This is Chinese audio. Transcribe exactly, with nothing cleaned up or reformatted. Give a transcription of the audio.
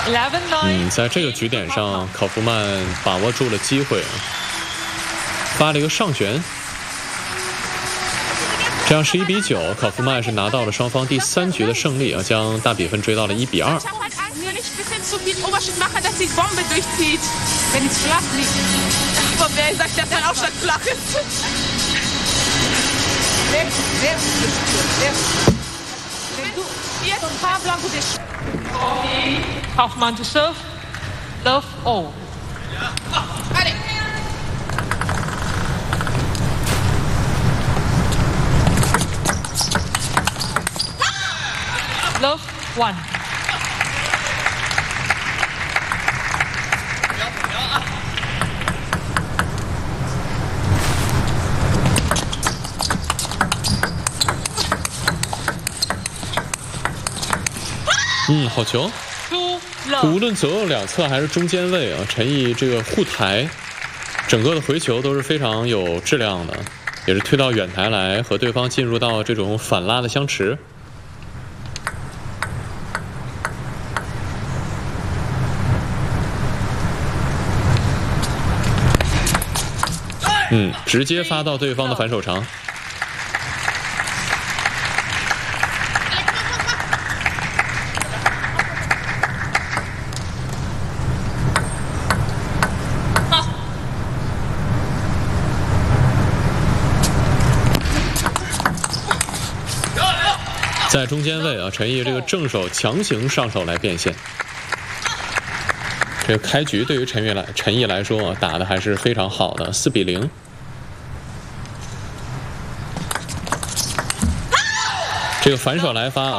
嗯，在这个局点上，考夫曼把握住了机会，发了一个上旋，这样十一比九，考夫曼是拿到了双方第三局的胜利啊，将大比分追到了一比二。 Kaufmann to serve. Love all. Love one. Two 嗯，好球。无论左右两侧还是中间位啊，陈毅这个护台，整个的回球都是非常有质量的，也是推到远台来和对方进入到这种反拉的相持。嗯，直接发到对方的反手长。在中间位啊，陈毅这个正手强行上手来变现。这个开局对于陈毅来陈毅来说啊，打的还是非常好的，四比零。这个反手来发。